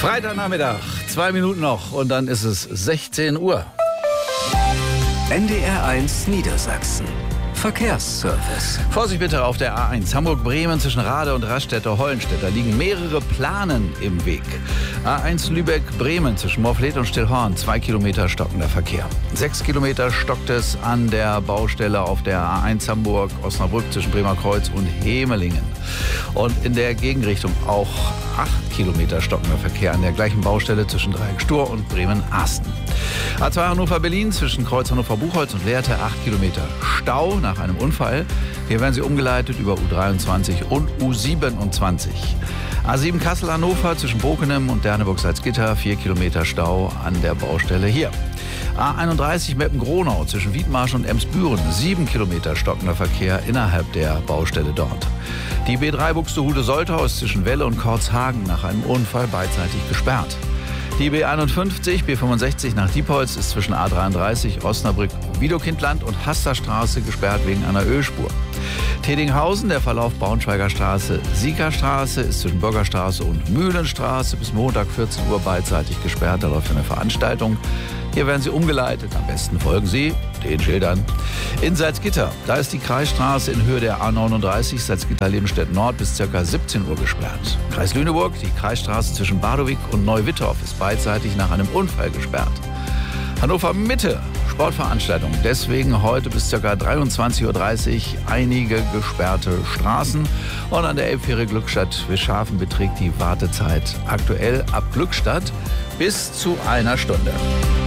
Freitagnachmittag, 2 Minuten noch und dann ist es 16 Uhr. NDR1 Niedersachsen. Verkehrsservice. Vorsicht bitte auf der A1 Hamburg-Bremen zwischen Rade und Raststätter-Hollenstedt. Da liegen mehrere Planen im Weg. A1 Lübeck-Bremen zwischen Morfleet und Stillhorn. 2 Kilometer stockender Verkehr. 6 Kilometer stockt es an der Baustelle auf der A1 Hamburg-Osnabrück zwischen Bremerkreuz und Hemelingen. Und in der Gegenrichtung auch 8 Kilometer stockender Verkehr an der gleichen Baustelle zwischen Dreieck-Stur und Bremen-Asten. A2 Hannover-Berlin zwischen Kreuz Hannover-Buchholz und Lehrte 8 Kilometer Stau nach einem Unfall. Hier werden sie umgeleitet über U23 und U27. A7 Kassel-Hannover zwischen Bokenem und Derneburg-Salzgitter 4 Kilometer Stau an der Baustelle hier. A31 Meppen-Gronau zwischen Wiedmarsch und Emsbüren 7 Kilometer stockender Verkehr innerhalb der Baustelle dort. Die B3 Buxtehude-Soltau ist zwischen Welle und Kortzhagen nach einem Unfall beidseitig gesperrt. Die B51, B65 nach Diepholz ist zwischen A33, Osnabrück-Widokindland und Hasterstraße gesperrt wegen einer Ölspur. Tedinghausen, der Verlauf Braunschweiger Straße, Siegerstraße ist zwischen Bürgerstraße und Mühlenstraße bis Montag 14 Uhr beidseitig gesperrt. Da läuft eine Veranstaltung. Hier werden Sie umgeleitet. Am besten folgen Sie den Schildern. In Salzgitter, da ist die Kreisstraße in Höhe der A39 Salzgitter-Lebenstedt Nord bis ca. 17 Uhr gesperrt. Kreis Lüneburg, die Kreisstraße zwischen Badowik und Neuwittorf ist beidseitig nach einem Unfall gesperrt. Hannover Mitte, Sportveranstaltung. Deswegen heute bis ca. 23.30 Uhr einige gesperrte Straßen. Und an der Elbfähre Glückstadt-Wischhafen beträgt die Wartezeit aktuell ab Glückstadt bis zu 1 Stunde.